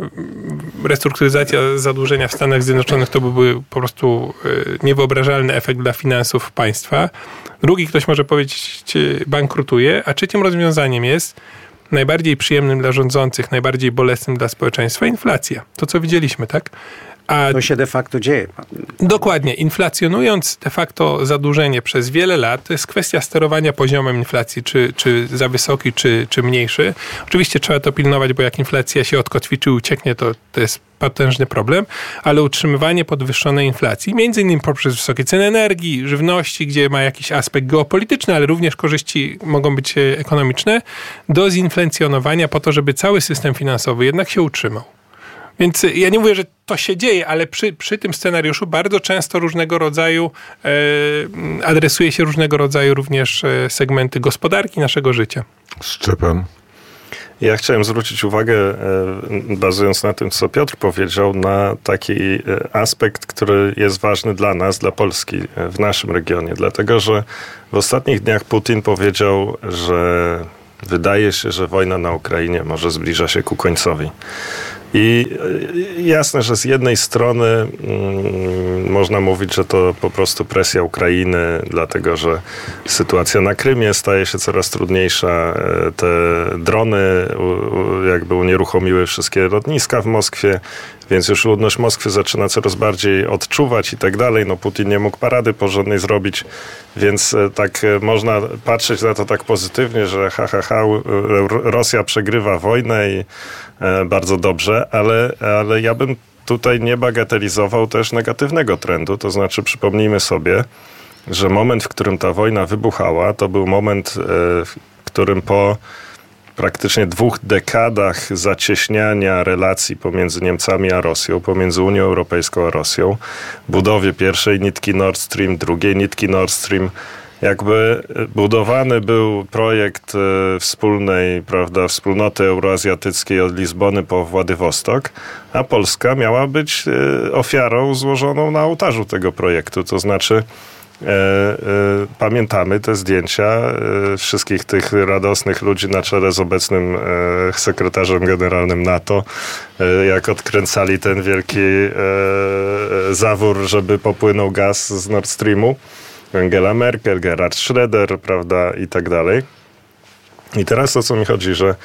E: zadłużenia w Stanach Zjednoczonych to byłby po prostu niewyobrażalny efekt dla finansów państwa. Drugi, ktoś może powiedzieć, bankrutuje, a trzecim rozwiązaniem jest najbardziej przyjemnym dla rządzących, najbardziej bolesnym dla społeczeństwa inflacja. To, co widzieliśmy, tak? A
D: to się de facto dzieje.
E: Dokładnie. Inflacjonując de facto zadłużenie przez wiele lat, to jest kwestia sterowania poziomem inflacji, czy za wysoki, czy mniejszy. Oczywiście trzeba to pilnować, bo jak inflacja się odkotwiczy i ucieknie, to jest potężny problem, ale utrzymywanie podwyższonej inflacji, między innymi poprzez wysokie ceny energii, żywności, gdzie ma jakiś aspekt geopolityczny, ale również korzyści mogą być ekonomiczne, do zinflacjonowania po to, żeby cały system finansowy jednak się utrzymał. Więc ja nie mówię, że to się dzieje, ale przy tym scenariuszu bardzo często różnego rodzaju adresuje się różnego rodzaju również segmenty gospodarki naszego życia.
B: Szczepan.
C: Ja chciałem zwrócić uwagę, bazując na tym, co Piotr powiedział, na taki aspekt, który jest ważny dla nas, dla Polski, w naszym regionie. Dlatego, że w ostatnich dniach Putin powiedział, że wydaje się, że wojna na Ukrainie może zbliża się ku końcowi. I jasne, że z jednej strony można mówić, że to po prostu presja Ukrainy, dlatego że sytuacja na Krymie staje się coraz trudniejsza. Te drony jakby unieruchomiły wszystkie lotniska w Moskwie, więc już ludność Moskwy zaczyna coraz bardziej odczuwać i tak dalej. No Putin nie mógł parady porządnej zrobić, więc tak można patrzeć na to tak pozytywnie, że Rosja przegrywa wojnę i bardzo dobrze, ale ja bym tutaj nie bagatelizował też negatywnego trendu. To znaczy przypomnijmy sobie, że moment, w którym ta wojna wybuchała, to był moment, w którym po praktycznie 2 dekadach zacieśniania relacji pomiędzy Niemcami a Rosją, pomiędzy Unią Europejską a Rosją, budowie pierwszej nitki Nord Stream, drugiej nitki Nord Stream, jakby budowany był projekt wspólnej, prawda, wspólnoty euroazjatyckiej od Lizbony po Władywostok, a Polska miała być ofiarą złożoną na ołtarzu tego projektu. To znaczy pamiętamy te zdjęcia wszystkich tych radosnych ludzi na czele z obecnym sekretarzem generalnym NATO, jak odkręcali ten wielki zawór, żeby popłynął gaz z Nord Streamu. Angela Merkel, Gerhard Schröder, prawda, i tak dalej. I teraz o co mi chodzi, że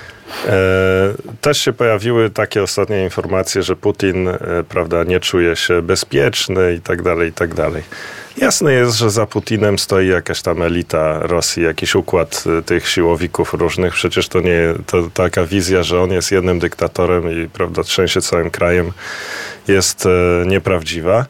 C: też się pojawiły takie ostatnie informacje, że Putin, prawda, nie czuje się bezpieczny i tak dalej, i tak dalej. Jasne jest, że za Putinem stoi jakaś tam elita Rosji, jakiś układ tych siłowików różnych. Przecież to nie to taka wizja, że on jest jednym dyktatorem i, prawda, trzęsie całym krajem, jest nieprawdziwa.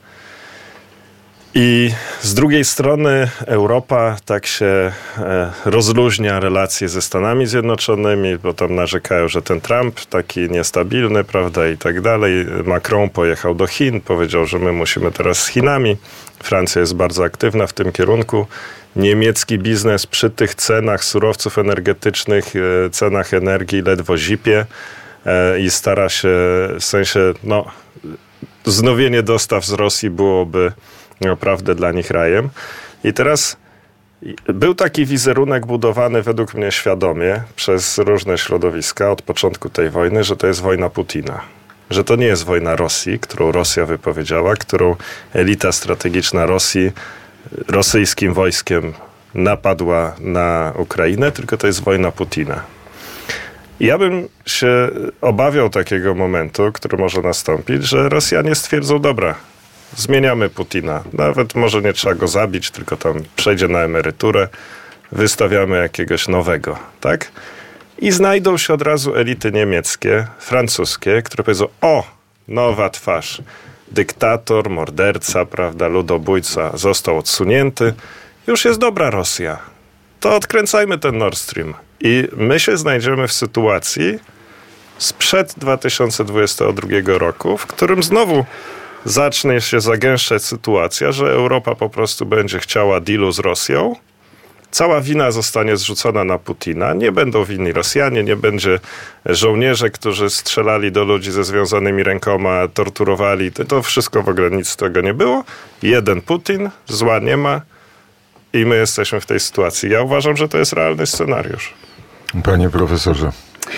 C: I z drugiej strony Europa tak się rozluźnia relacje ze Stanami Zjednoczonymi, bo tam narzekają, że ten Trump taki niestabilny, prawda, i tak dalej. Macron pojechał do Chin, powiedział, że my musimy teraz z Chinami. Francja jest bardzo aktywna w tym kierunku. Niemiecki biznes przy tych cenach surowców energetycznych, cenach energii ledwo zipie i stara się, w sensie, no, wznowienie dostaw z Rosji byłoby naprawdę dla nich rajem. I teraz był taki wizerunek budowany według mnie świadomie przez różne środowiska od początku tej wojny, że to jest wojna Putina. Że to nie jest wojna Rosji, którą Rosja wypowiedziała, którą elita strategiczna Rosji rosyjskim wojskiem napadła na Ukrainę, tylko to jest wojna Putina. Ja bym się obawiał takiego momentu, który może nastąpić, że Rosjanie stwierdzą, dobra, zmieniamy Putina. Nawet może nie trzeba go zabić, tylko tam przejdzie na emeryturę, wystawiamy jakiegoś nowego, tak? I znajdą się od razu elity niemieckie, francuskie, które powiedzą, o, nowa twarz. Dyktator, morderca, prawda, ludobójca został odsunięty. Już jest dobra Rosja. To odkręcajmy ten Nord Stream. I my się znajdziemy w sytuacji sprzed 2022 roku, w którym znowu zacznie się zagęszczać sytuacja, że Europa po prostu będzie chciała dealu z Rosją, cała wina zostanie zrzucona na Putina. Nie będą winni Rosjanie, nie będzie żołnierze, którzy strzelali do ludzi ze związanymi rękoma, torturowali. To wszystko w ogóle, nic z tego nie było. Jeden Putin, zła nie ma i my jesteśmy w tej sytuacji. Ja uważam, że to jest realny scenariusz.
B: Panie profesorze.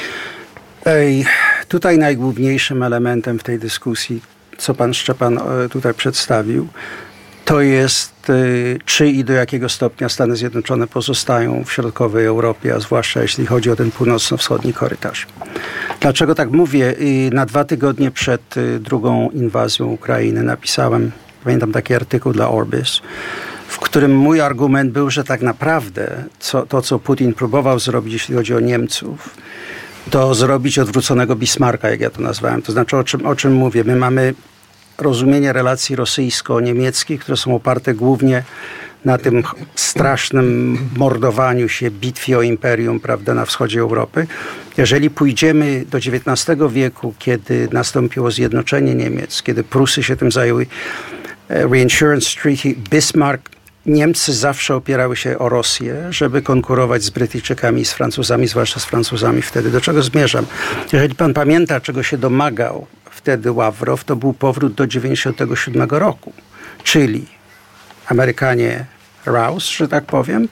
D: Tutaj najgłówniejszym elementem w tej dyskusji, co pan Szczepan tutaj przedstawił, to jest, czy i do jakiego stopnia Stany Zjednoczone pozostają w środkowej Europie, a zwłaszcza jeśli chodzi o ten północno-wschodni korytarz. Dlaczego tak mówię? Na 2 tygodnie przed drugą inwazją Ukrainy napisałem, pamiętam, taki artykuł dla Orbis, w którym mój argument był, że tak naprawdę to, co Putin próbował zrobić, jeśli chodzi o Niemców, to zrobić odwróconego Bismarcka, jak ja to nazwałem. To znaczy, o czym mówię? My mamy rozumienie relacji rosyjsko-niemieckich, które są oparte głównie na tym strasznym mordowaniu się, bitwie o imperium, prawda, na wschodzie Europy. Jeżeli pójdziemy do XIX wieku, kiedy nastąpiło zjednoczenie Niemiec, kiedy Prusy się tym zajęły, Reinsurance Treaty, Bismarck, Niemcy zawsze opierały się o Rosję, żeby konkurować z Brytyjczykami i z Francuzami, zwłaszcza z Francuzami wtedy. Do czego zmierzam? Jeżeli pan pamięta, czego się domagał wtedy Ławrow, to był powrót do 1997 roku, czyli Amerykanie Rouse, że tak powiem,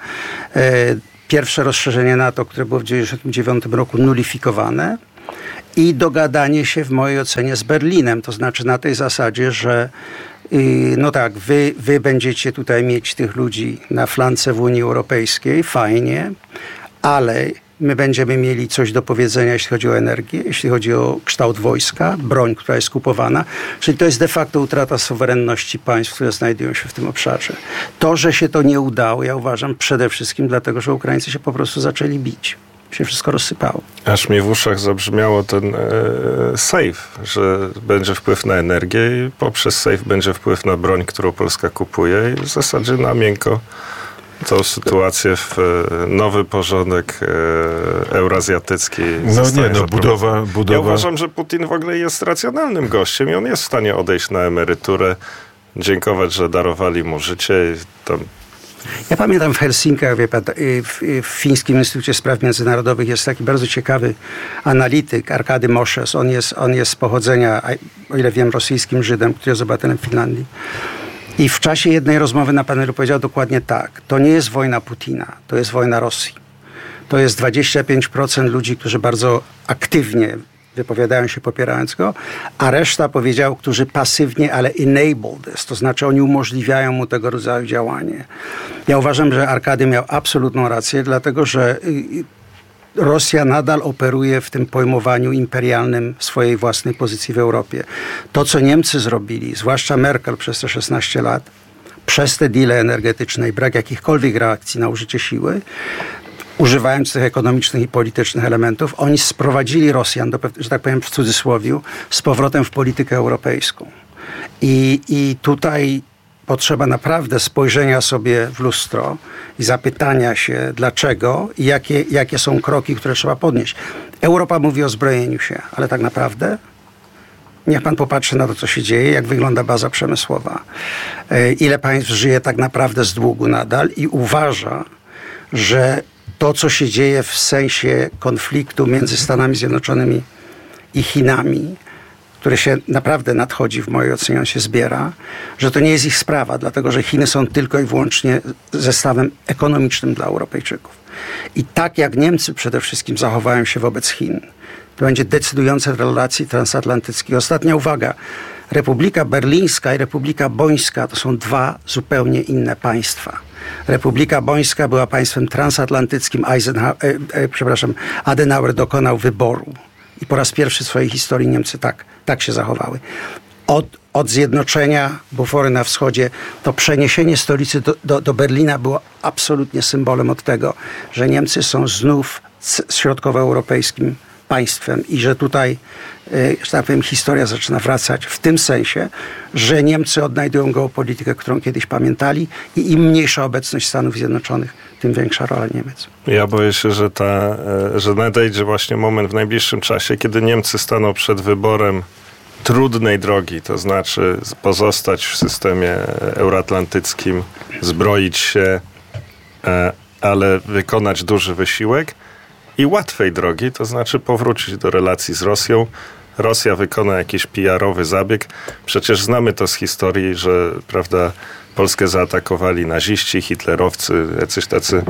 D: pierwsze rozszerzenie NATO, które było w 1999 roku nulifikowane i dogadanie się w mojej ocenie z Berlinem, to znaczy na tej zasadzie, że no tak, wy będziecie tutaj mieć tych ludzi na flance w Unii Europejskiej, fajnie, ale my będziemy mieli coś do powiedzenia, jeśli chodzi o energię, jeśli chodzi o kształt wojska, broń, która jest kupowana. Czyli to jest de facto utrata suwerenności państw, które znajdują się w tym obszarze. To, że się to nie udało, ja uważam przede wszystkim dlatego, że Ukraińcy się po prostu zaczęli bić. Się wszystko rozsypało.
C: Aż mi w uszach zabrzmiało ten safe, że będzie wpływ na energię i poprzez safe będzie wpływ na broń, którą Polska kupuje i w zasadzie na miękko tą sytuację w nowy porządek eurazjatycki.
B: Budowa.
C: Ja uważam, że Putin w ogóle jest racjonalnym gościem i on jest w stanie odejść na emeryturę, dziękować, że darowali mu życie i tam.
D: Ja pamiętam w Helsinkach, wie pan, w Fińskim Instytucie Spraw Międzynarodowych jest taki bardzo ciekawy analityk, Arkady Moszes. On jest z pochodzenia, o ile wiem, rosyjskim Żydem, który jest obywatelem Finlandii. I w czasie jednej rozmowy na panelu powiedział dokładnie tak. To nie jest wojna Putina, to jest wojna Rosji. To jest 25% ludzi, którzy bardzo aktywnie wypowiadają się popierając go, a reszta powiedział, którzy pasywnie, ale enabled this, to znaczy oni umożliwiają mu tego rodzaju działanie. Ja uważam, że Arkady miał absolutną rację, dlatego że Rosja nadal operuje w tym pojmowaniu imperialnym swojej własnej pozycji w Europie. To, co Niemcy zrobili, zwłaszcza Merkel przez te 16 lat, przez te deale energetyczne i brak jakichkolwiek reakcji na użycie siły, używając tych ekonomicznych i politycznych elementów, oni sprowadzili Rosjan, że tak powiem w cudzysłowiu, z powrotem w politykę europejską. I tutaj potrzeba naprawdę spojrzenia sobie w lustro i zapytania się, dlaczego i jakie są kroki, które trzeba podnieść. Europa mówi o zbrojeniu się, ale tak naprawdę niech pan popatrzy na to, co się dzieje, jak wygląda baza przemysłowa. Ile państw żyje tak naprawdę z długu nadal i uważa, że to, co się dzieje w sensie konfliktu między Stanami Zjednoczonymi i Chinami, który się naprawdę nadchodzi, w mojej ocenie on się zbiera, że to nie jest ich sprawa, dlatego że Chiny są tylko i wyłącznie zestawem ekonomicznym dla Europejczyków. I tak jak Niemcy przede wszystkim zachowają się wobec Chin, to będzie decydujące w relacji transatlantyckich. Ostatnia uwaga. Republika Berlińska i Republika Bońska to są dwa zupełnie inne państwa. Republika Bońska była państwem transatlantyckim. Adenauer dokonał wyboru. I po raz pierwszy w swojej historii Niemcy tak się zachowały. Od zjednoczenia bufory na wschodzie, to przeniesienie stolicy do Berlina było absolutnie symbolem od tego, że Niemcy są znów środkowoeuropejskim państwem i że tutaj, że tak powiem, historia zaczyna wracać w tym sensie, że Niemcy odnajdują geopolitykę, którą kiedyś pamiętali i im mniejsza obecność Stanów Zjednoczonych, tym większa rola Niemiec.
C: Ja boję się, że nadejdzie właśnie moment w najbliższym czasie, kiedy Niemcy staną przed wyborem trudnej drogi, to znaczy pozostać w systemie euroatlantyckim, zbroić się, ale wykonać duży wysiłek, i łatwej drogi, to znaczy powrócić do relacji z Rosją. Rosja wykona jakiś PR-owy zabieg. Przecież znamy to z historii, że prawda, Polskę zaatakowali naziści, hitlerowcy, jacyś tacy,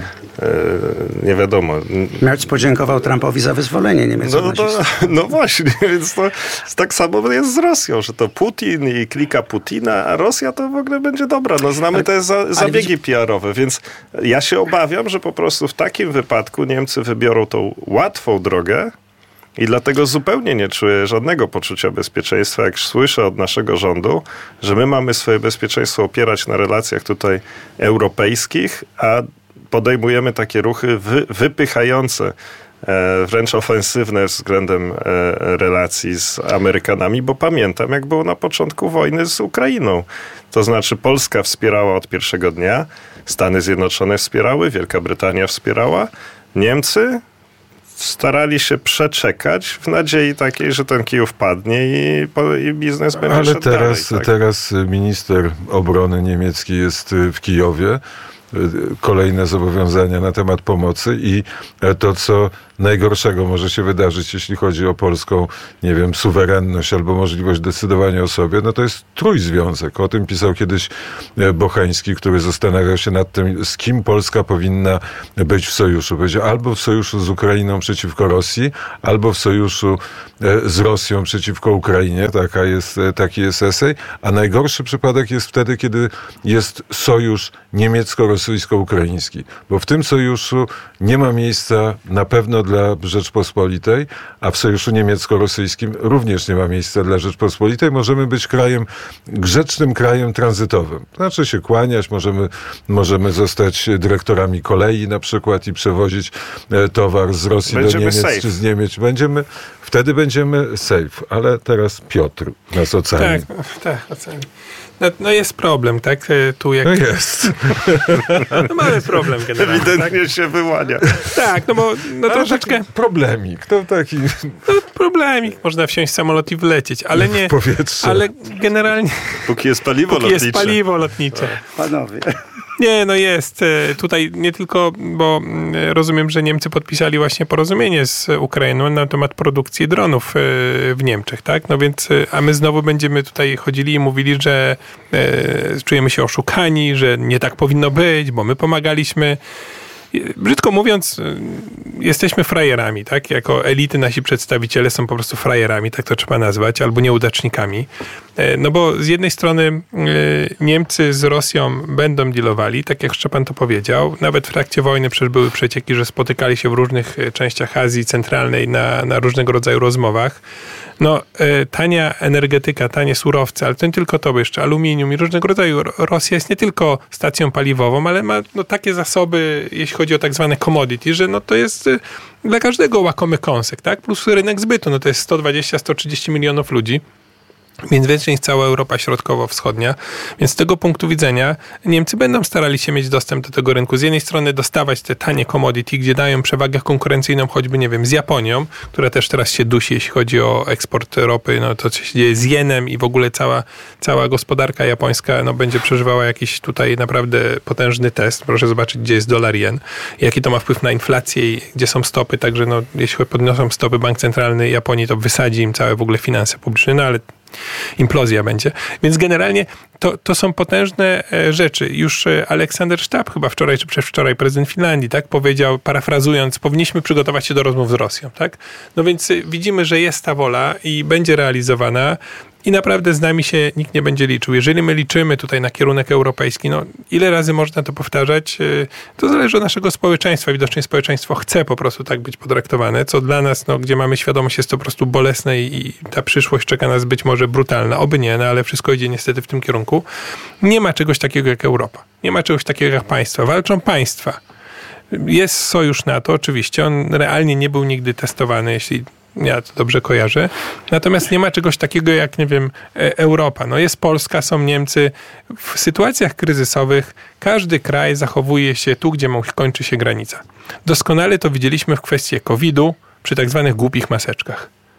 C: nie wiadomo.
D: Merz podziękował Trumpowi za wyzwolenie Niemiec.
C: No właśnie, więc to tak samo jest z Rosją, że to Putin i klika Putina, a Rosja to w ogóle będzie dobra. No znamy te zabiegi PR-owe, więc ja się obawiam, że po prostu w takim wypadku Niemcy wybiorą tą łatwą drogę, i dlatego zupełnie nie czuję żadnego poczucia bezpieczeństwa, jak słyszę od naszego rządu, że my mamy swoje bezpieczeństwo opierać na relacjach tutaj europejskich, a podejmujemy takie ruchy wypychające, wręcz ofensywne względem relacji z Amerykanami, bo pamiętam, jak było na początku wojny z Ukrainą. To znaczy Polska wspierała od pierwszego dnia, Stany Zjednoczone wspierały, Wielka Brytania wspierała, Niemcy starali się przeczekać w nadziei takiej, że ten Kijów padnie i biznes będzie szedł dalej.
B: Ale teraz minister obrony niemiecki jest w Kijowie. Kolejne zobowiązania na temat pomocy i to, co najgorszego może się wydarzyć, jeśli chodzi o polską, nie wiem, suwerenność albo możliwość decydowania o sobie, no to jest trójzwiązek. O tym pisał kiedyś Bocheński, który zastanawiał się nad tym, z kim Polska powinna być w sojuszu. Powiedział, albo w sojuszu z Ukrainą przeciwko Rosji, albo w sojuszu z Rosją przeciwko Ukrainie. Taki jest esej. A najgorszy przypadek jest wtedy, kiedy jest sojusz niemiecko-rosyjsko-ukraiński. Bo w tym sojuszu nie ma miejsca na pewno dla Rzeczpospolitej, a w sojuszu niemiecko-rosyjskim również nie ma miejsca dla Rzeczpospolitej. Możemy być grzecznym krajem tranzytowym. To znaczy się kłaniać, możemy zostać dyrektorami kolei na przykład i przewozić towar z Rosji do Niemiec safe. Czy z Niemiec. Wtedy będziemy safe. Ale teraz Piotr nas oceni.
E: Tak, oceni. No jest problem, tak? Tu jak...
B: No jest.
E: No mamy problem generalnie.
C: Ewidentnie tak? Się wyłania.
E: Tak, no bo troszeczkę...
B: Problemik. To taki...
E: No problemik. Można wsiąść w samolot i wlecieć, ale nie...
B: W powietrze.
E: Ale generalnie...
C: Póki jest paliwo lotnicze.
D: Panowie...
E: Nie, no jest. Tutaj nie tylko, bo rozumiem, że Niemcy podpisali właśnie porozumienie z Ukrainą na temat produkcji dronów w Niemczech, tak? No więc, a my znowu będziemy tutaj chodzili i mówili, że czujemy się oszukani, że nie tak powinno być, bo my pomagaliśmy. Brzydko mówiąc, jesteśmy frajerami, tak? Jako elity nasi przedstawiciele są po prostu frajerami, tak to trzeba nazwać, albo nieudacznikami. No bo z jednej strony Niemcy z Rosją będą dealowali, tak jak Szczepan to powiedział. Nawet w trakcie wojny przecież były przecieki, że spotykali się w różnych częściach Azji Centralnej na różnego rodzaju rozmowach. No, tania energetyka, tanie surowce, ale to nie tylko to, bo jeszcze aluminium i różnego rodzaju. Rosja jest nie tylko stacją paliwową, ale ma takie zasoby, jeśli chodzi o tak zwane commodity, że no to jest dla każdego łakomy kąsek, tak? Plus rynek zbytu, no to jest 120-130 milionów ludzi. Więc więcej niż cała Europa Środkowo-Wschodnia. Więc z tego punktu widzenia Niemcy będą starali się mieć dostęp do tego rynku. Z jednej strony dostawać te tanie commodity, gdzie dają przewagę konkurencyjną choćby, nie wiem, z Japonią, która też teraz się dusi, jeśli chodzi o eksport ropy, no to co się dzieje z jenem i w ogóle cała gospodarka japońska no, będzie przeżywała jakiś tutaj naprawdę potężny test. Proszę zobaczyć, gdzie jest dolar jen, jaki to ma wpływ na inflację i gdzie są stopy. Także no, jeśli podniosą stopy Bank Centralny Japonii, to wysadzi im całe w ogóle finanse publiczne, no ale implozja będzie. Więc generalnie to są potężne rzeczy. Już Aleksander Sztab chyba wczoraj czy przedwczoraj, prezydent Finlandii, tak, powiedział, parafrazując, powinniśmy przygotować się do rozmów z Rosją, tak? No więc widzimy, że jest ta wola i będzie realizowana i naprawdę z nami się nikt nie będzie liczył. Jeżeli my liczymy tutaj na kierunek europejski, no ile razy można to powtarzać, to zależy od naszego społeczeństwa. Widocznie społeczeństwo chce po prostu tak być potraktowane, co dla nas, no, gdzie mamy świadomość, jest to po prostu bolesne i ta przyszłość czeka nas być może brutalna. Oby nie, no ale wszystko idzie niestety w tym kierunku. Nie ma czegoś takiego jak Europa. Nie ma czegoś takiego jak państwa. Walczą państwa. Jest sojusz NATO, oczywiście. On realnie nie był nigdy testowany, jeśli ja to dobrze kojarzę. Natomiast nie ma czegoś takiego jak, nie wiem, Europa. No jest Polska, są Niemcy. W sytuacjach kryzysowych każdy kraj zachowuje się tu, gdzie kończy się granica. Doskonale to widzieliśmy w kwestii COVID-u przy tak zwanych głupich maseczkach.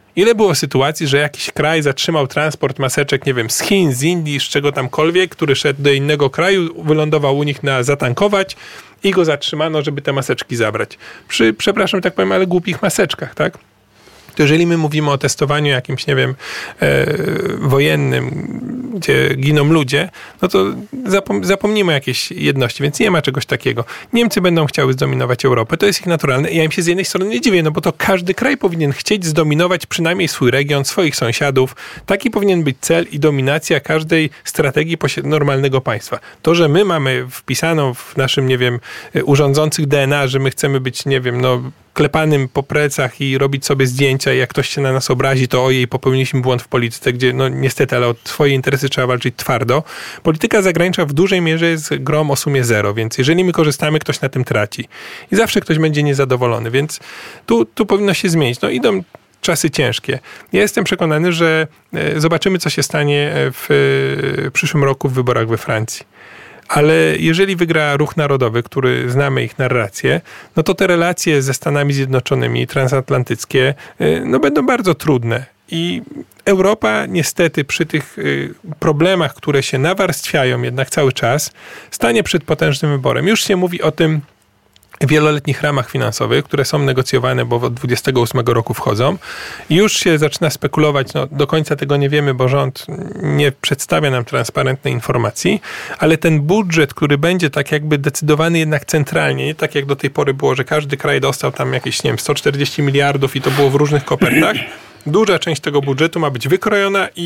E: Ile było sytuacji, że jakiś kraj zatrzymał transport maseczek, nie wiem, z Chin, z Indii, z czego tamkolwiek, który szedł do innego kraju, wylądował u nich zatankować i go zatrzymano, żeby te maseczki zabrać. Przepraszam, tak powiem, ale głupich maseczkach, tak? To jeżeli my mówimy o testowaniu jakimś, nie wiem, wojennym, gdzie giną ludzie, no to zapomnimy o jakiejś jedności, więc nie ma czegoś takiego. Niemcy będą chciały zdominować Europę, to jest ich naturalne. Ja im się z jednej strony nie dziwię, no bo to każdy kraj powinien chcieć zdominować przynajmniej swój region, swoich sąsiadów. Taki powinien być cel i dominacja każdej strategii normalnego państwa. To, że my mamy wpisaną w naszym, nie wiem, urządzących DNA, że my chcemy być, nie wiem, klepanym po plecach i robić sobie zdjęcia i jak ktoś się na nas obrazi, to ojej, popełniliśmy błąd w polityce, gdzie niestety, ale o swoje interesy trzeba walczyć twardo. Polityka zagraniczna w dużej mierze jest grą o sumie zero, więc jeżeli my korzystamy, ktoś na tym traci. I zawsze ktoś będzie niezadowolony, więc tu powinno się zmienić. Idą czasy ciężkie. Ja jestem przekonany, że zobaczymy, co się stanie w przyszłym roku w wyborach we Francji. Ale jeżeli wygra Ruch Narodowy, który znamy ich narrację, no to te relacje ze Stanami Zjednoczonymi, transatlantyckie, będą bardzo trudne. I Europa niestety przy tych problemach, które się nawarstwiają jednak cały czas, stanie przed potężnym wyborem. Już się mówi o tym wieloletnich ramach finansowych, które są negocjowane, bo od 28 roku wchodzą. I już się zaczyna spekulować, do końca tego nie wiemy, bo rząd nie przedstawia nam transparentnej informacji, ale ten budżet, który będzie tak jakby decydowany jednak centralnie, nie tak jak do tej pory było, że każdy kraj dostał tam jakieś, nie wiem, 140 miliardów i to było w różnych kopertach. Duża część tego budżetu ma być wykrojona i